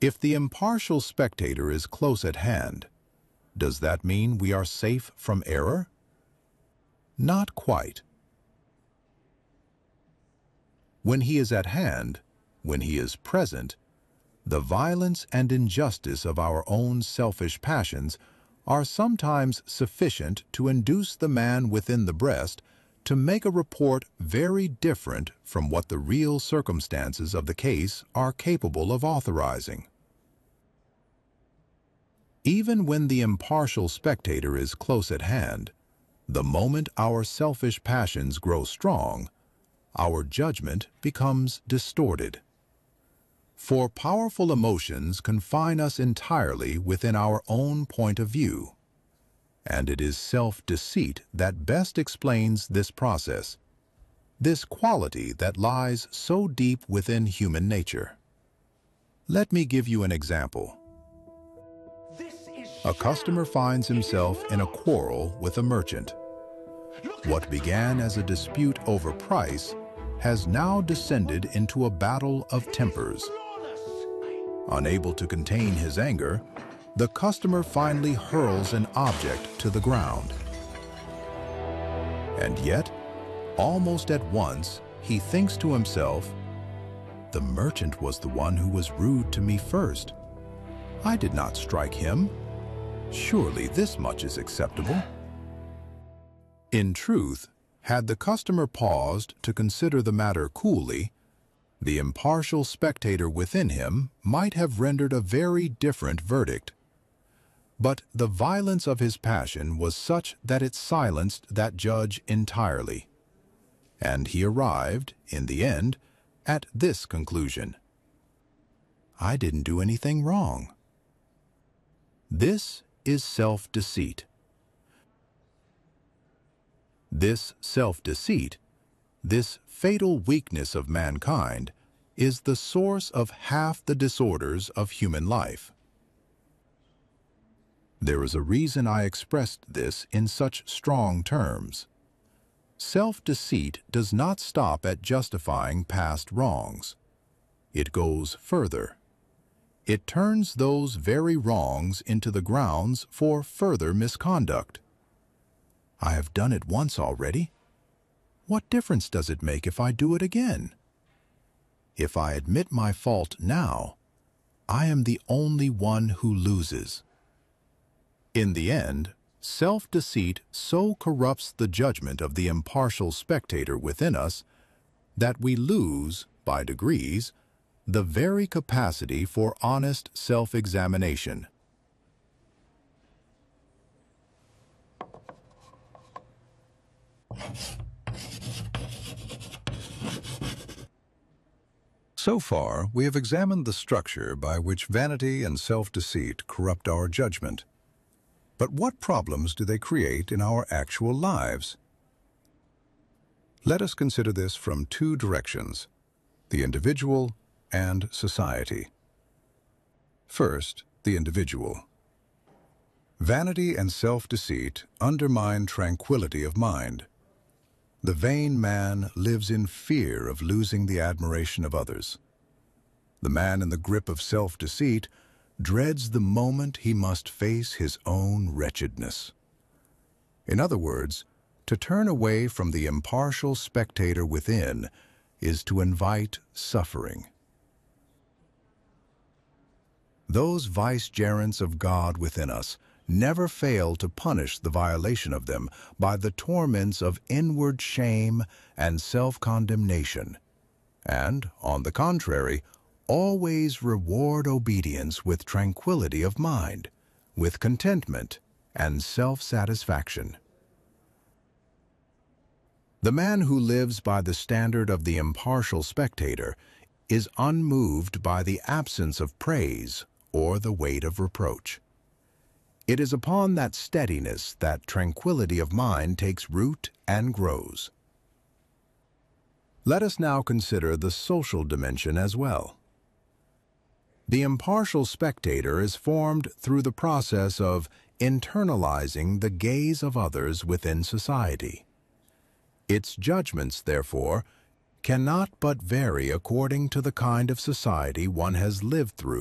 If the impartial spectator is close at hand, does that mean we are safe from error? Not quite. When he is at hand, when he is present, the violence and injustice of our own selfish passions are sometimes sufficient to induce the man within the breast to make a report very different from what the real circumstances of the case are capable of authorizing. Even when the impartial spectator is close at hand, the moment our selfish passions grow strong, our judgment becomes distorted. For powerful emotions confine us entirely within our own point of view, and it is self-deceit that best explains this process, this quality that lies so deep within human nature. Let me give you an example. A customer finds himself in a quarrel with a merchant. What began as a dispute over price has now descended into a battle of tempers. Unable to contain his anger, the customer finally hurls an object to the ground. And yet, almost at once, he thinks to himself, "The merchant was the one who was rude to me first. I did not strike him. Surely this much is acceptable." In truth, had the customer paused to consider the matter coolly, the impartial spectator within him might have rendered a very different verdict. But the violence of his passion was such that it silenced that judge entirely, and he arrived, in the end, at this conclusion: "I didn't do anything wrong." This is self-deceit. This self-deceit, this fatal weakness of mankind, is the source of half the disorders of human life. There is a reason I expressed this in such strong terms. Self-deceit does not stop at justifying past wrongs. It goes further. It turns those very wrongs into the grounds for further misconduct. I have done it once already. What difference does it make if I do it again? If I admit my fault now, I am the only one who loses. In the end, self-deceit so corrupts the judgment of the impartial spectator within us that we lose, by degrees, the very capacity for honest self-examination. So far, we have examined the structure by which vanity and self-deceit corrupt our judgment. But what problems do they create in our actual lives? Let us consider this from two directions: the individual and society. First, the individual. Vanity and self-deceit undermine tranquility of mind. The vain man lives in fear of losing the admiration of others. The man in the grip of self-deceit dreads the moment he must face his own wretchedness. In other words, to turn away from the impartial spectator within is to invite suffering. Those vicegerents of God within us never fail to punish the violation of them by the torments of inward shame and self-condemnation, and, on the contrary, always reward obedience with tranquility of mind, with contentment and self-satisfaction. The man who lives by the standard of the impartial spectator is unmoved by the absence of praise or the weight of reproach. It is upon that steadiness that tranquility of mind takes root and grows. Let us now consider the social dimension as well. The impartial spectator is formed through the process of internalizing the gaze of others within society. Its judgments, therefore, cannot but vary according to the kind of society one has lived through